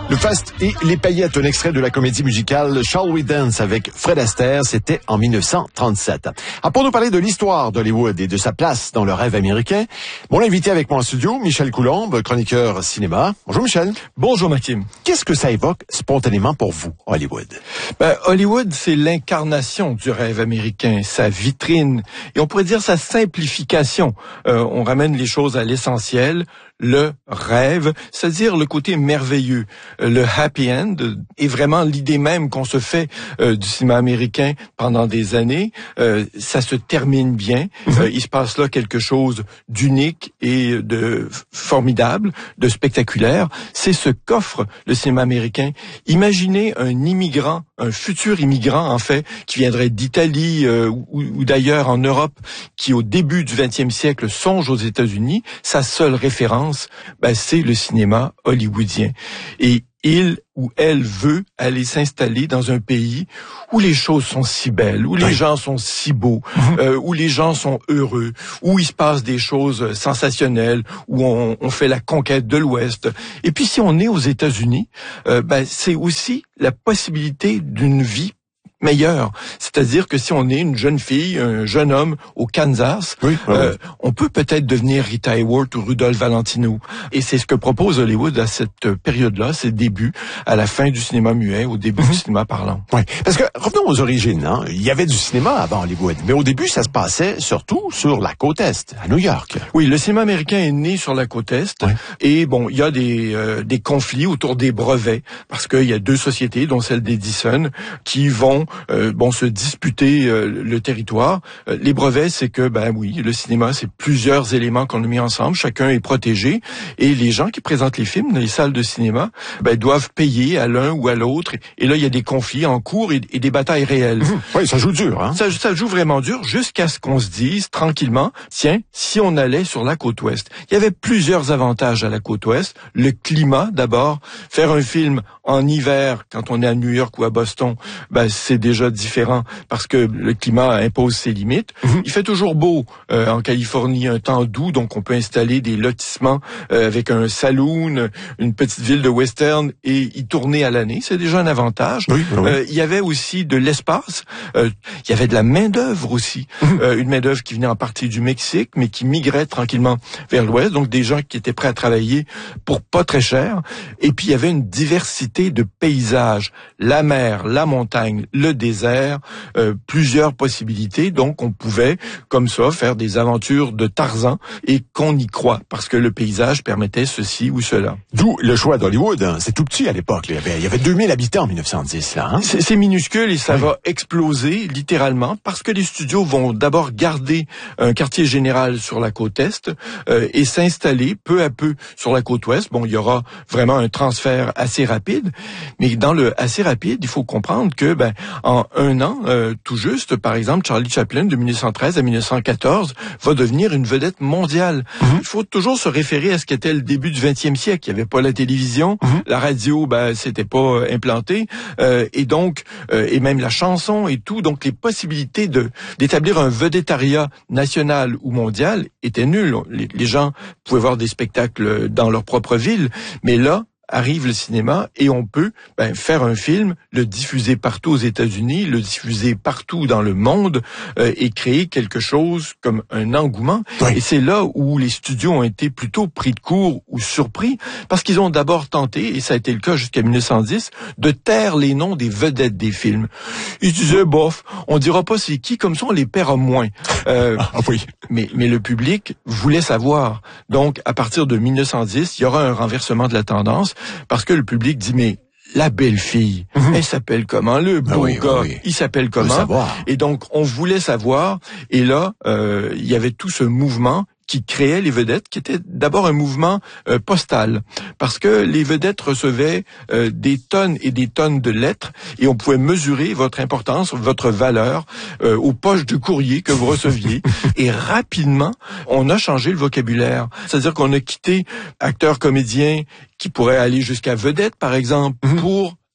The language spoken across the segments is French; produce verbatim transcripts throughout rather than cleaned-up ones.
Le faste et les paillettes, un extrait de la comédie musicale Shall We Dance avec Fred Astaire, c'était en mille neuf cent trente-sept. Ah, pour nous parler de l'histoire d'Hollywood et de sa place dans le rêve américain, mon invité avec moi en studio, Michel Coulombe, chroniqueur cinéma. Bonjour Michel. Bonjour Maxime. Qu'est-ce que ça évoque spontanément pour vous, Hollywood? Ben, Hollywood, c'est l'incarnation du rêve américain, sa vitrine, et on pourrait dire sa simplification. Euh, on ramène les choses à l'essentiel, le rêve, c'est-à-dire le côté merveilleux. Le happy end est vraiment l'idée même qu'on se fait euh, du cinéma américain pendant des années. Euh, ça se termine bien. Euh, il se passe là quelque chose d'unique et de formidable, de spectaculaire. C'est ce qu'offre le cinéma américain. Imaginez un immigrant, un futur immigrant en fait, qui viendrait d'Italie euh, ou, ou d'ailleurs en Europe, qui au début du vingtième siècle songe aux États-Unis. Sa seule référence, ben, c'est le cinéma hollywoodien. Et il ou elle veut aller s'installer dans un pays où les choses sont si belles, où les oui. gens sont si beaux, mmh. euh, où les gens sont heureux, où il se passe des choses sensationnelles, où on, on fait la conquête de l'Ouest. Et puis si on est aux États-Unis, euh, ben, c'est aussi la possibilité d'une vie meilleur. C'est-à-dire que si on est une jeune fille, un jeune homme au Kansas, oui, oui, euh, oui. on peut peut-être devenir Rita Hayworth ou Rudolph Valentino. Et c'est ce que propose Hollywood à cette période-là, ses débuts, à la fin du cinéma muet, au début mm-hmm. du cinéma parlant. Oui, parce que revenons aux origines. Hein. Il y avait du cinéma avant Hollywood, mais au début, ça se passait surtout sur la côte Est, à New York. Oui, le cinéma américain est né sur la côte Est. Oui. Et bon, il y a des, euh, des conflits autour des brevets, parce qu'il y a deux sociétés, dont celle d'Edison, qui vont Euh, bon, se disputer euh, le territoire. Euh, les brevets, c'est que, ben oui, le cinéma, c'est plusieurs éléments qu'on a mis ensemble. Chacun est protégé. Et les gens qui présentent les films dans les salles de cinéma, ben, doivent payer à l'un ou à l'autre. Et là, il y a des conflits en cours et, et des batailles réelles. Mmh, oui, ça joue dur, hein? Ça, ça joue vraiment dur jusqu'à ce qu'on se dise tranquillement, tiens, si on allait sur la côte ouest. Il y avait plusieurs avantages à la côte ouest. Le climat, d'abord. Faire un film en hiver, quand on est à New York ou à Boston, ben, c'est déjà différent parce que le climat impose ses limites. Mmh. Il fait toujours beau euh, en Californie, un temps doux, donc on peut installer des lotissements euh, avec un saloon, une petite ville de western et y tourner à l'année. C'est déjà un avantage. Oui, oui. Euh, il y avait aussi de l'espace. Euh, il y avait de la main-d'œuvre aussi. Mmh. Euh, une main-d'œuvre qui venait en partie du Mexique, mais qui migrait tranquillement vers l'ouest. Donc des gens qui étaient prêts à travailler pour pas très cher. Et puis il y avait une diversité de paysages. La mer, la montagne, le désert, euh, plusieurs possibilités. Donc, on pouvait, comme ça, faire des aventures de Tarzan et qu'on y croit, parce que le paysage permettait ceci ou cela. D'où le choix d'Hollywood. Hein. C'est tout petit à l'époque. Il y avait, il y avait deux mille habitants en mille neuf cent dix. Là, hein? c'est, c'est minuscule et ça oui. va exploser, littéralement, parce que les studios vont d'abord garder un quartier général sur la côte Est euh, et s'installer peu à peu sur la côte Ouest. Bon, il y aura vraiment un transfert assez rapide, mais dans le assez rapide, il faut comprendre que, ben, en un an, euh, tout juste, par exemple, Charlie Chaplin, de mille neuf cent treize à mille neuf cent quatorze, va devenir une vedette mondiale. Mm-hmm. Il faut toujours se référer à ce qu'était le début du vingtième siècle. Il n'y avait pas la télévision, mm-hmm. la radio, ben, c'était pas euh, implanté, euh, et donc, euh, et même la chanson et tout. Donc, les possibilités de d'établir un vedettariat national ou mondial étaient nulles. Les, les gens pouvaient voir des spectacles dans leur propre ville, mais là, arrive le cinéma et on peut ben, faire un film, le diffuser partout aux États-Unis, le diffuser partout dans le monde euh, et créer quelque chose comme un engouement. Oui. Et c'est là où les studios ont été plutôt pris de court ou surpris parce qu'ils ont d'abord tenté, et ça a été le cas jusqu'à mille neuf cent dix, de taire les noms des vedettes des films. Ils disaient, bof, on dira pas c'est qui, comme ça on les paiera moins. Euh, ah, oui. mais, mais le public voulait savoir. Donc, à partir de mille neuf cent dix, il y aura un renversement de la tendance. Parce que le public dit, mais la belle fille, mmh. elle s'appelle comment? Le beau ah oui, gars, oui. il s'appelle comment? Et donc, on voulait savoir. Et là, euh, il y avait tout ce mouvement qui créait les vedettes, qui était d'abord un mouvement euh, postal, parce que les vedettes recevaient euh, des tonnes et des tonnes de lettres, et on pouvait mesurer votre importance, votre valeur euh, aux poches de courrier que vous receviez. Et rapidement, on a changé le vocabulaire. C'est-à-dire qu'on a quitté acteurs, comédiens, qui pourraient aller jusqu'à vedette, par exemple, mmh. pour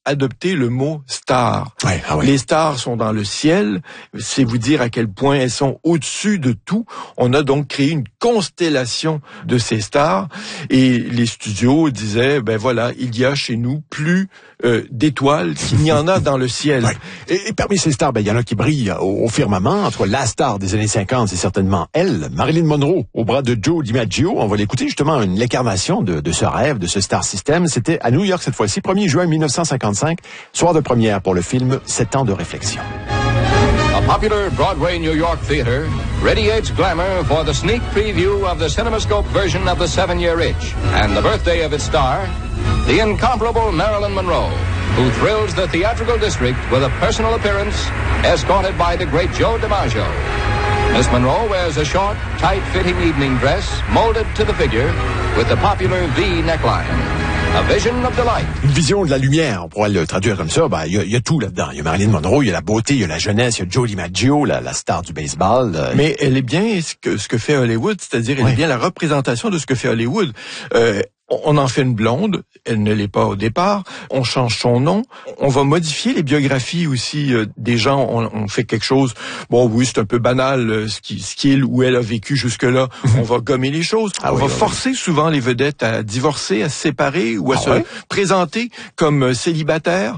adopté le mot star. Ouais, ah ouais. Les stars sont dans le ciel, c'est vous dire à quel point elles sont au-dessus de tout. On a donc créé une constellation de ces stars et les studios disaient, ben voilà, il y a chez nous plus euh, d'étoiles qu'il n'y en a dans le ciel. Ouais. Et, et parmi ces stars, ben il y en a qui brillent au, au firmament. Entre la star des années cinquante, c'est certainement elle, Marilyn Monroe, au bras de Joe DiMaggio. On va l'écouter justement, une l'incarnation de, de ce rêve, de ce star system. C'était à New York cette fois-ci, premier juin mille neuf cent cinquante-cinq, soir de première pour le film Sept ans de réflexion. A popular Broadway New York theater radiates glamour for the sneak preview of the CinemaScope version of The Seven-Year Itch and the birthday of its star, the incomparable Marilyn Monroe, who thrills the theatrical district with a personal appearance escorted by the great Joe DiMaggio. Miss Monroe wears a short, tight-fitting evening dress molded to the figure with the popular V neckline. A vision of delight. Une vision de la lumière, on pourrait le traduire comme ça. Ben, il y a, il y a tout là-dedans. Il y a Marilyn Monroe, il y a la beauté, il y a la jeunesse, il y a Joe DiMaggio, la, la star du baseball. Euh, Mais elle est bien ce que, ce que fait Hollywood, c'est-à-dire elle ouais. est bien la représentation de ce que fait Hollywood. Euh, On en fait une blonde, elle ne l'est pas au départ. On change son nom. On va modifier les biographies aussi euh, des gens. On, on fait quelque chose. Bon, oui, c'est un peu banal euh, ce qui, ce qu'il ou elle a vécu jusque-là. On va gommer les choses. Ah on oui, va oui, forcer oui. souvent les vedettes à divorcer, à se séparer ou à Ah se ouais? présenter comme euh, célibataires.